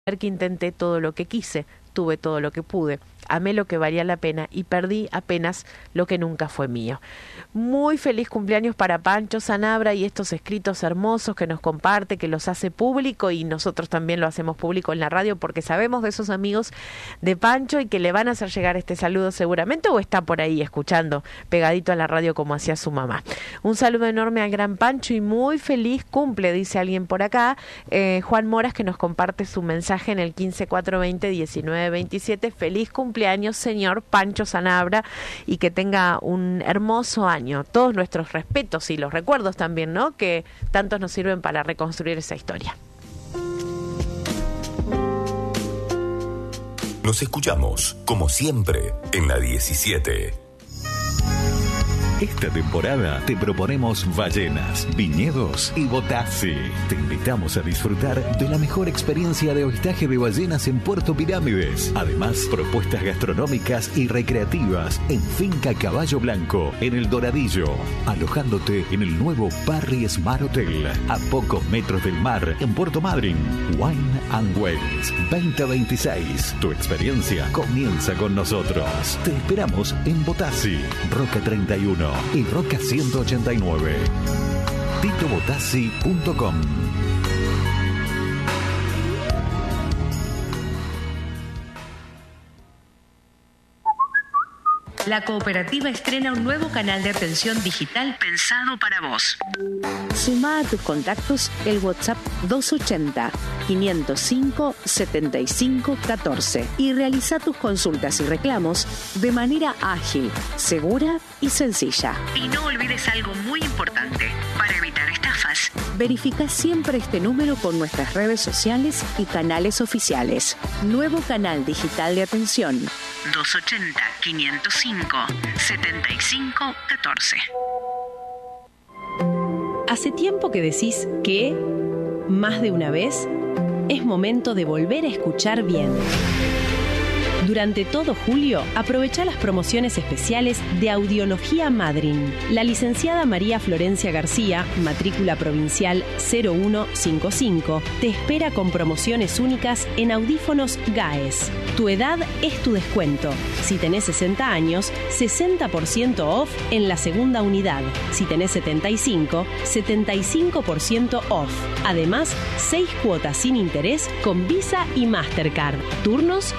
que intenté todo lo que quise, tuve todo lo que pude, amé lo que valía la pena y perdí apenas lo que nunca fue mío. Muy feliz cumpleaños para Pancho Sanabra y estos escritos hermosos que nos comparte, que los hace público, y nosotros también lo hacemos público en la radio porque sabemos de esos amigos de Pancho y que le van a hacer llegar este saludo seguramente, o está por ahí escuchando pegadito a la radio como hacía su mamá. Un saludo enorme al gran Pancho y muy feliz cumple, dice alguien por acá, Juan Moras, que nos comparte su mensaje en el 15-420-1927. Feliz cumpleaños, señor Pancho Sanabra, y que tenga un hermoso año. Todos nuestros respetos y los recuerdos también, ¿no?, que tantos nos sirven para reconstruir esa historia. Nos escuchamos, como siempre, en la 17. Esta temporada te proponemos ballenas, viñedos y Botassi. Te invitamos a disfrutar de la mejor experiencia de avistaje de ballenas en Puerto Pirámides. Además, propuestas gastronómicas y recreativas en Finca Caballo Blanco, en El Doradillo. Alojándote en el nuevo Parry Smart Hotel, a pocos metros del mar, en Puerto Madryn. Wine and Wells 2026. Tu experiencia comienza con nosotros. Te esperamos en Botassi, Roca 31 y Roca 189. titobotassi.com. La cooperativa estrena un nuevo canal de atención digital pensado para vos. Sumá a tus contactos el WhatsApp 280-505-7514 y realiza tus consultas y reclamos de manera ágil, segura y sencilla. Y no olvides algo muy importante para evitar estafas. Verifica siempre este número con nuestras redes sociales y canales oficiales. Nuevo canal digital de atención. 280-505-7514. ¿Hace tiempo que decís que, más de una vez, es momento de volver a escuchar bien? Durante todo julio, aprovecha las promociones especiales de Audiología Madryn. La licenciada María Florencia García, matrícula provincial 0155, te espera con promociones únicas en audífonos GAES. Tu edad es tu descuento. Si tenés 60 años, 60% off en la segunda unidad. Si tenés 75, 75% off. Además, 6 cuotas sin interés con Visa y Mastercard. Turnos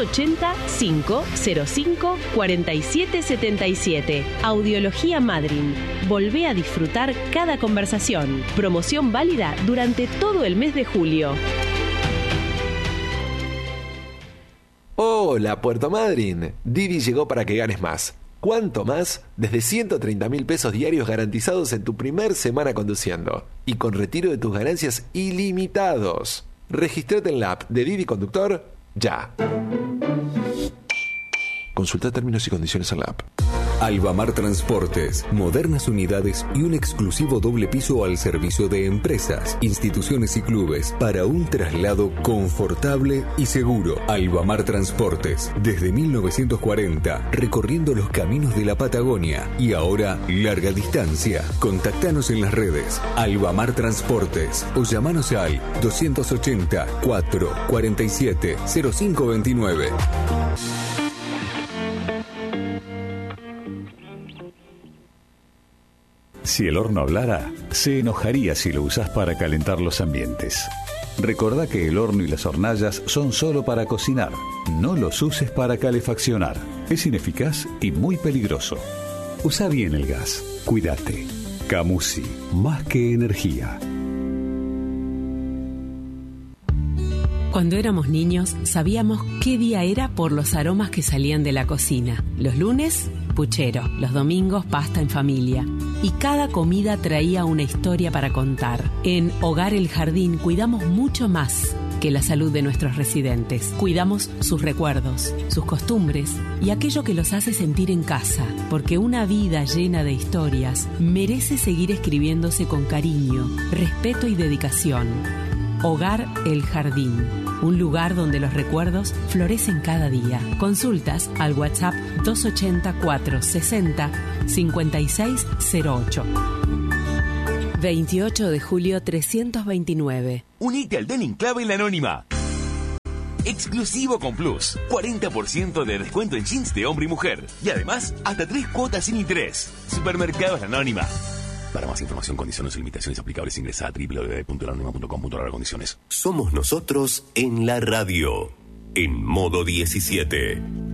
280-505-4777. Audiología Madryn. Volvé a disfrutar cada conversación. Promoción válida durante todo el mes de julio. Hola, Puerto Madryn. Didi llegó para que ganes más. ¿Cuánto más? Desde 130.000 pesos diarios garantizados en tu primer semana conduciendo. Y con retiro de tus ganancias ilimitados. Regístrate en la app de Didi Conductor ya. Consulta términos y condiciones en la app. Albamar Transportes, modernas unidades y un exclusivo doble piso al servicio de empresas, instituciones y clubes para un traslado confortable y seguro. Albamar Transportes, desde 1940, recorriendo los caminos de la Patagonia y ahora larga distancia. Contactanos en las redes Albamar Transportes o llamanos al 280 447 0529. Si el horno hablara, se enojaría si lo usás para calentar los ambientes. Recordá que el horno y las hornallas son solo para cocinar. No los uses para calefaccionar. Es ineficaz y muy peligroso. Usa bien el gas. Cuídate. Camusi, más que energía. Cuando éramos niños, sabíamos qué día era por los aromas que salían de la cocina. Los lunes, puchero. Los domingos, pasta en familia. Y cada comida traía una historia para contar. En Hogar El Jardín cuidamos mucho más que la salud de nuestros residentes. Cuidamos sus recuerdos, sus costumbres y aquello que los hace sentir en casa, porque una vida llena de historias merece seguir escribiéndose con cariño, respeto y dedicación. Hogar El Jardín, un lugar donde los recuerdos florecen cada día. Consultas al WhatsApp 280-460-5608. 28 de julio 329. Unite al Den Enclave La Anónima. exclusivo con Plus. 40% de descuento en jeans de hombre y mujer. Y además, hasta 3 cuotas sin interés. Supermercados La Anónima. Para más información, condiciones y limitaciones aplicables, ingresa a www.lanonima.com.ar. Condiciones. Somos nosotros en la radio. En modo 17.